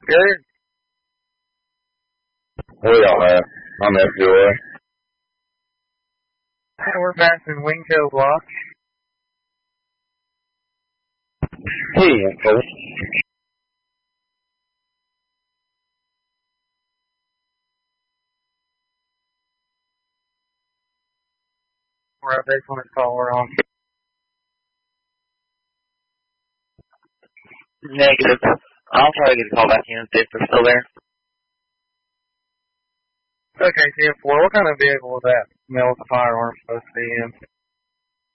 Good. Where y'all at? I'm FUA. We're passing Wingtail Block. Hey, info. We're based on this call we're on. Negative. I'll try to get a call back in if they're still there. Okay, 10-4. What kind of vehicle was that? Male with a firearm supposed to be in?